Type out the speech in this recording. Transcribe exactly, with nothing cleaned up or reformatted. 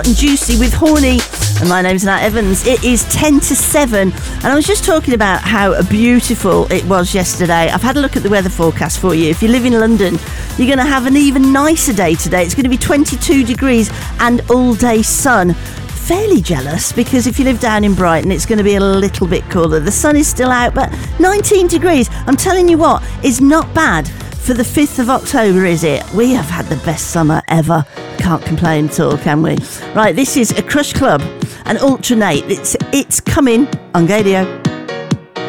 And Juicy with Horny, and my name's Nat Evans. It is ten to seven, and I was just talking about how beautiful it was yesterday. I've had a look at the weather forecast for you. If you live in London, you're going to have an even nicer day today. It's going to be twenty-two degrees and all day sun. Fairly jealous, because if you live down in Brighton, it's going to be a little bit cooler. The sun is still out, but nineteen degrees, I'm telling you what, is not bad for the fifth of October, is it? We have had the best summer ever. Can't complain at all, can we? Right, this is a Crush Club and Alternate. It's it's coming on Gadio.